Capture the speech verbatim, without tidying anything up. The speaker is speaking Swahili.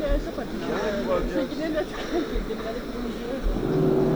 essa partita. C'è chi ne ha detto che